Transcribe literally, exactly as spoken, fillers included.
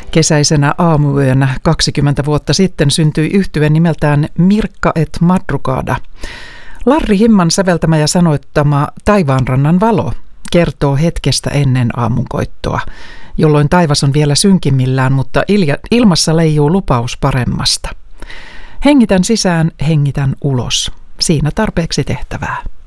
Kesäisenä aamuyönä kaksikymmentä vuotta sitten syntyi yhtye nimeltään Mirkka et Madrugada. Larri Himman säveltämä ja sanoittama Taivaanrannan valo kertoo hetkestä ennen aamunkoittoa, jolloin taivas on vielä synkimmillään, mutta ilmassa leijuu lupaus paremmasta. Hengitän sisään, hengitän ulos. Siinä tarpeeksi tehtävää.